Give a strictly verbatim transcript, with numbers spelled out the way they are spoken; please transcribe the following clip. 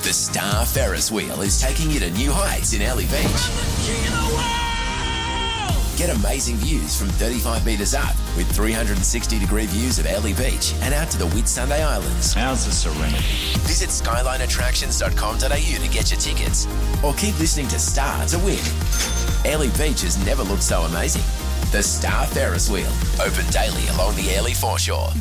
The Star Ferris Wheel is taking you to new heights in Airlie Beach. Get amazing views from thirty-five metres up with three hundred sixty degree views of Airlie Beach and out to the Whitsunday Islands. How's the serenity? Visit skyline attractions dot com dot a u to get your tickets or keep listening to Star to win. Airlie Beach has never looked so amazing. The Star Ferris Wheel, open daily along the Airlie foreshore.